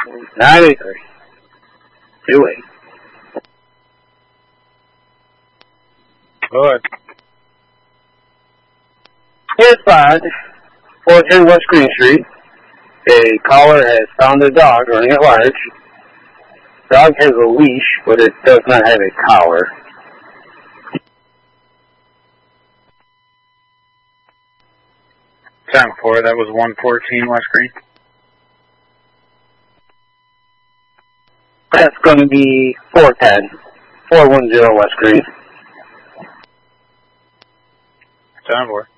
983. 28. Go ahead. Here's 5, 410 West Green Street. A caller has found a dog running at large. Dog has a leash, but it does not have a collar. Time 4, that was 114 West Green. That's going to be 410, 410 West Green. Time 4.